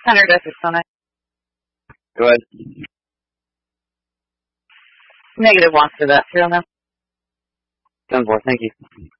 600 Essex on it. Go ahead. -1 for that, 0 now. 10-4, thank you.